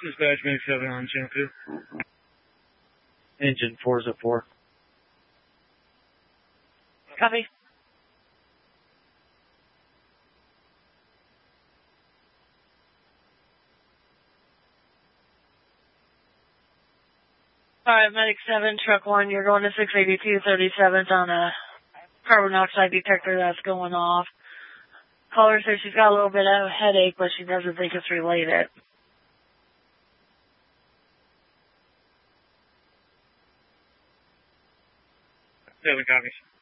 Dispatch Make 7 on Chinook. Engine 404. Copy. Alright, Medic 7, Truck 1, you're going to 682-37th on a carbon monoxide detector that's going off. Caller says she's got a little bit of a headache, but she doesn't think it's related. 7 copies.